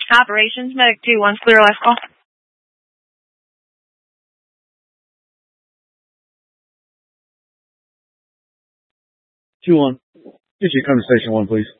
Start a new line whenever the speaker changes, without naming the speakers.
Operations Medic 2-1, clear last call.
2-1. Get you to come to Station 1, please.